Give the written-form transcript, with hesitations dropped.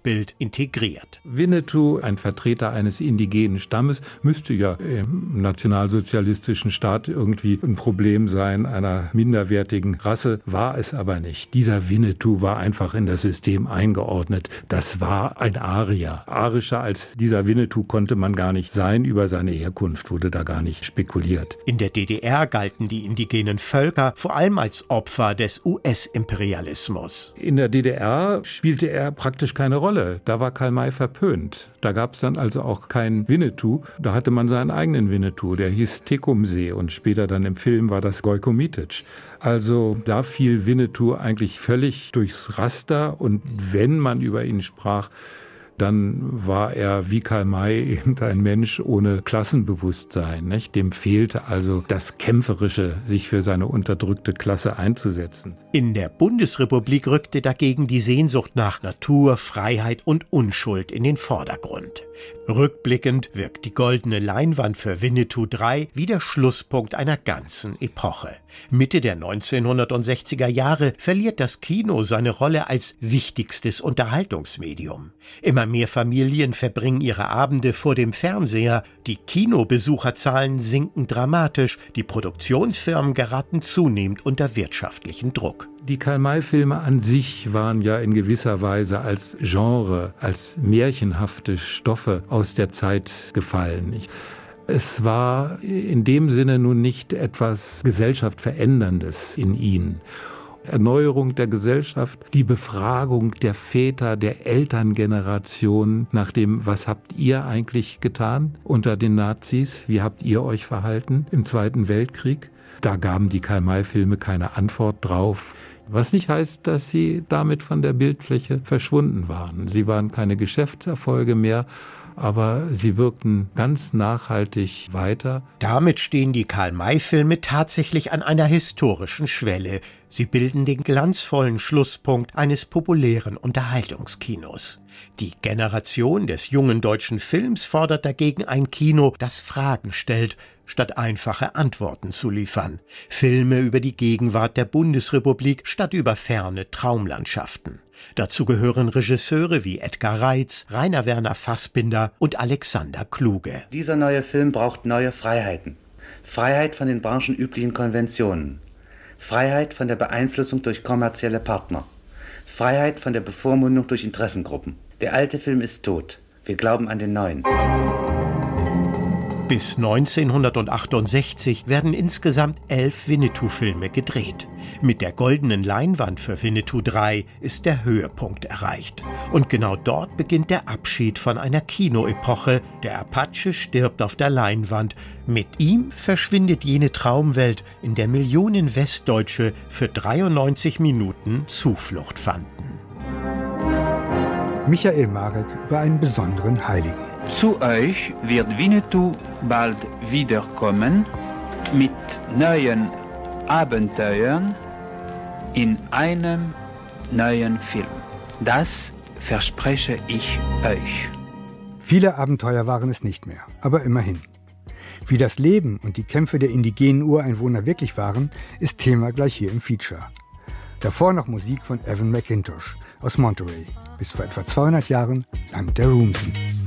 Weltbild integriert. Winnetou, ein Vertreter eines indigenen Stammes, müsste ja im nationalsozialistischen Staat irgendwie ein Problem sein, einer minderwertigen Rasse, war es aber nicht. Dieser Winnetou war einfach in das System eingeordnet. Das war ein Arier. Arischer als dieser Winnetou konnte man gar nicht sein. Über seine Herkunft wurde da gar nicht spekuliert. In der DDR galten die indigenen Völker vor allem als Opfer des US-Imperialismus. In der DDR spielte er praktisch keine Rolle. Da war Karl May verpönt. Da gab es dann also auch keinen Winnetou. Da hatte man seinen eigenen Winnetou, der hieß Tecumseh und später dann im Film war das Gojko Mitic. Also da fiel Winnetou eigentlich völlig durchs Raster und wenn man über ihn sprach, dann war er wie Karl May eben ein Mensch ohne Klassenbewusstsein. Nicht? Dem fehlte also das Kämpferische, sich für seine unterdrückte Klasse einzusetzen. In der Bundesrepublik rückte dagegen die Sehnsucht nach Natur, Freiheit und Unschuld in den Vordergrund. Rückblickend wirkt die goldene Leinwand für Winnetou 3 wie der Schlusspunkt einer ganzen Epoche. Mitte der 1960er Jahre verliert das Kino seine Rolle als wichtigstes Unterhaltungsmedium. Immer mehr Familien verbringen ihre Abende vor dem Fernseher. Die Kinobesucherzahlen sinken dramatisch. Die Produktionsfirmen geraten zunehmend unter wirtschaftlichen Druck. Die Karl-May-Filme an sich waren ja in gewisser Weise als Genre, als märchenhafte Stoffe aus der Zeit gefallen. Es war in dem Sinne nun nicht etwas Gesellschaftveränderndes in ihnen. Erneuerung der Gesellschaft, die Befragung der Väter, der Elterngeneration nach dem, was habt ihr eigentlich getan unter den Nazis? Wie habt ihr euch verhalten im Zweiten Weltkrieg? Da gaben die Karl-May-Filme keine Antwort drauf. Was nicht heißt, dass sie damit von der Bildfläche verschwunden waren. Sie waren keine Geschäftserfolge mehr, aber sie wirkten ganz nachhaltig weiter. Damit stehen die Karl-May-Filme tatsächlich an einer historischen Schwelle. Sie bilden den glanzvollen Schlusspunkt eines populären Unterhaltungskinos. Die Generation des jungen deutschen Films fordert dagegen ein Kino, das Fragen stellt, statt einfache Antworten zu liefern. Filme über die Gegenwart der Bundesrepublik statt über ferne Traumlandschaften. Dazu gehören Regisseure wie Edgar Reitz, Rainer Werner Fassbinder und Alexander Kluge. Dieser neue Film braucht neue Freiheiten. Freiheit von den branchenüblichen Konventionen. Freiheit von der Beeinflussung durch kommerzielle Partner. Freiheit von der Bevormundung durch Interessengruppen. Der alte Film ist tot. Wir glauben an den neuen. Bis 1968 werden insgesamt 11 Winnetou-Filme gedreht. Mit der goldenen Leinwand für Winnetou 3 ist der Höhepunkt erreicht. Und genau dort beginnt der Abschied von einer Kinoepoche. Der Apache stirbt auf der Leinwand. Mit ihm verschwindet jene Traumwelt, in der Millionen Westdeutsche für 93 Minuten Zuflucht fanden. Michael Marek über einen besonderen Heiligen. Zu euch wird Winnetou bald wiederkommen mit neuen Abenteuern in einem neuen Film. Das verspreche ich euch. Viele Abenteuer waren es nicht mehr, aber immerhin. Wie das Leben und die Kämpfe der indigenen Ureinwohner wirklich waren, ist Thema gleich hier im Feature. Davor noch Musik von Evan McIntosh aus Monterey. Bis vor etwa 200 Jahren Land der Rumsen.